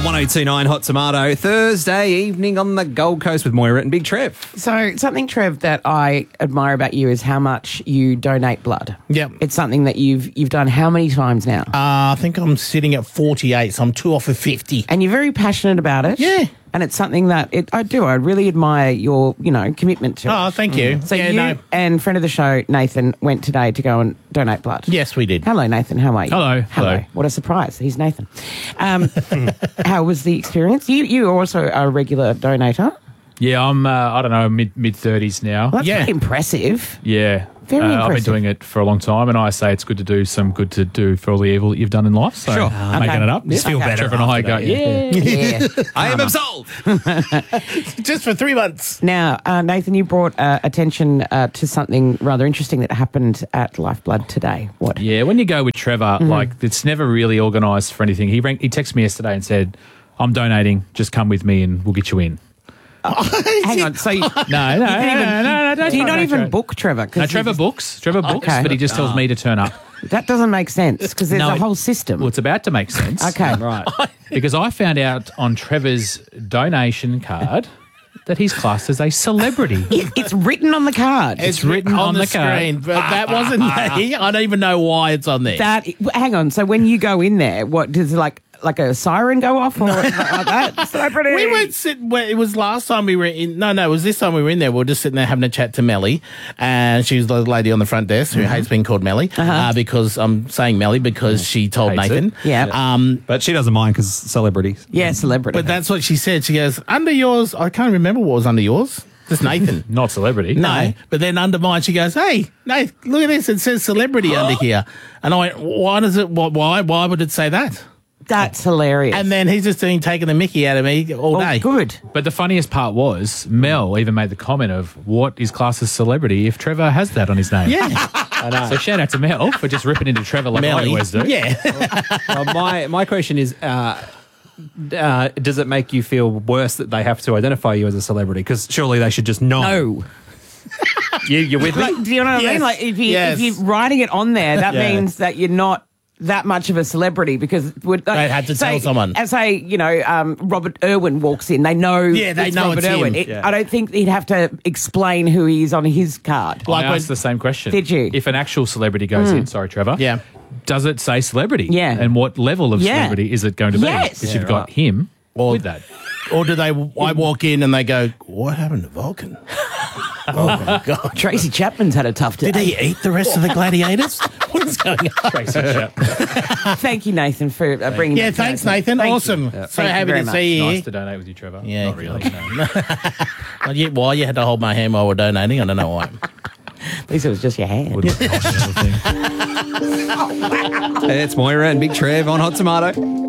On 1029 Hot Tomato, Thursday evening on the Gold Coast with Moira and Big Trev. So something, Trev, that I admire about you is how much you donate blood. Yep. It's something that you've done how many times now? I think I'm sitting at 48, so I'm 2 off of 50. And you're very passionate about it. Yeah. And it's something that I really admire your, commitment to it. Oh, thank you. So you and friend of the show, Nathan, went today to go and donate blood. Yes, we did. Hello, Nathan. How are you? Hello. What a surprise. He's Nathan. How was the experience? You also are a regular donator. Yeah, I'm, I don't know, mid-30s now. Well, that's Yeah. pretty impressive. Yeah. Very I've been impressive. doing it for a long time, and I say it's good to do some good to do for all the evil that you've done in life. So Sure. making Okay. it up. Just feel better Trevor and I go, Yeah. I am absolved. Just for 3 months. Now, Nathan, you brought attention to something rather interesting that happened at Lifeblood today. What? Yeah, when you go with Trevor, like, it's never really organised for anything. He texted me yesterday and said, I'm donating, just come with me and we'll get you in. Hang on. So you, No. do you not even book Trevor? 'Cause No, Trevor books, Okay. but he just tells me to turn up. That doesn't make sense because there's No, a whole system. Well, it's about to make sense. Okay. Right. Because I found out on Trevor's donation card that he's classed as a celebrity. It's written on the card. It's written on the card. screen, but that wasn't me. I don't even know why it's on there. Hang on. So when you go in there, what does like a siren go off or like that? Celebrity. We went it was last time we were in. No, it was this time we were in there. We were just sitting there having a chat to Melly, and she was the lady on the front desk who hates being called Melly because I'm saying Melly because she told Hates Nathan. it. Yeah. But she doesn't mind because celebrities. Yeah, celebrity. But that's what she said. She goes, under yours, I can't remember what was under yours. Just Nathan. Not celebrity. No, but then under mine, she goes, hey, Nate, look at this. It says celebrity under here. And I went, why does it, why would it say that? That's hilarious. And then he's just taking the mickey out of me all day. Good. But the funniest part was Mel even made the comment of what is classed as celebrity if Trevor has that on his name. Yeah. So shout out to Mel for just ripping into Trevor like I Melly. always do. Yeah. Well, my question is, does it make you feel worse that they have to identify you as a celebrity? Because surely they should just know. No. You're with me? Like, do you know what I Yes. mean? Like if Yes. you're writing it on there, that Yeah. means that you're not that much of a celebrity because They had to tell someone. And say, Robert Irwin walks in, they know. Yeah, they it's know Robert it's him. Irwin. Yeah. I don't think he'd have to explain who he is on his card. Like I when- asked the same question. Did you? If an actual celebrity goes in, sorry, Trevor. Yeah. Does it say celebrity? Yeah. And what level of Yeah. celebrity is it going to be? Yes. Because Yeah, you've got right. him Or- with that. Or do I walk in and they go, what happened to Vulcan? Oh, my God. Tracy Chapman's had a tough day. Did he eat the rest of the gladiators? What is going on? Tracy Chapman. Thank you, Nathan, for bringing Yeah, that to thanks, us. Nathan. Thank awesome. you. So Thank you happy very to much. see you. Nice to donate with you, Trevor. Yeah. Not really. No. Well, why you had to hold my hand while we're donating? I don't know why. At least it was just your hand. It's Moira and Big Trev on Hot Tomato.